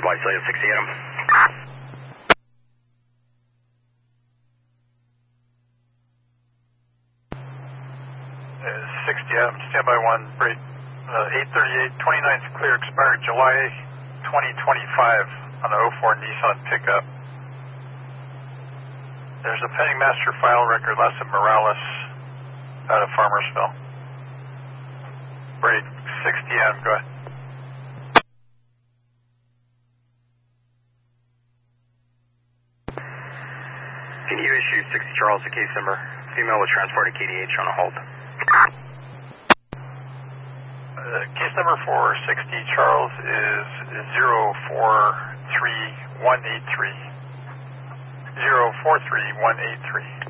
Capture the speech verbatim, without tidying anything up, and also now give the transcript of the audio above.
Visalia sixty Adam. Uh, sixty Adam, standby one, break. Uh, eight thirty-eight, twenty-ninth clear, expired July twenty twenty-five on the oh four Nissan pickup. There's a pending master file record, Lassa Morales, out of Farmersville. Break sixty Adam, go ahead. Can you issue sixty Charles, the case number? Female was transported to K D H on a hold. Uh, case number for sixty Charles is zero four three one eight three. zero four three one eight three.